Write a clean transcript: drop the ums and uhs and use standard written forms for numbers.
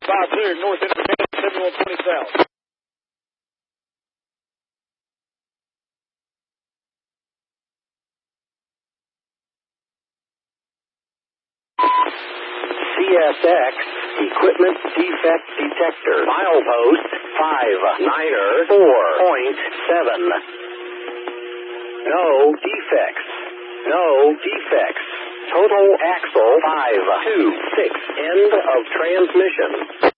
5 North Independence, 7120 South. CSX Equipment Defect Detector. Milepost 59er 4.7. No defects. No defects. Total axle 526. End of transmission.